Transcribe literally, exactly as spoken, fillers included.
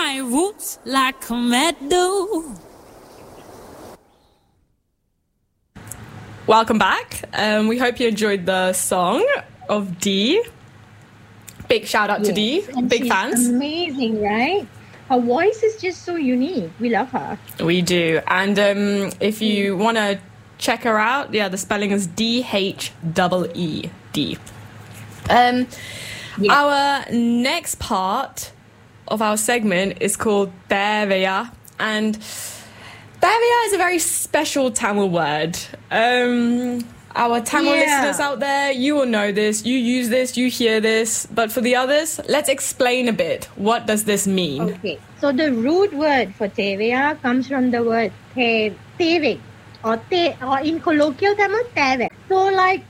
my roots like a meadow. Welcome back. Um, we hope you enjoyed the song of Dee. Big shout out yes. to Dee. And Big she's fans. Amazing, right? Her voice is just so unique. We love her. We do. And um, if you want to check her out, yeah, the spelling is D H E E, Dee. Um, Yeah. Our next part of our segment is called Theveya. And Theveya is a very special Tamil word. Um, our Tamil Yeah. listeners out there, you will know this. You use this, you hear this. But for the others, let's explain a bit. What does this mean? Okay. So the root word for Theveya comes from the word te, tevik or te, or in colloquial Tamil, tevik. So like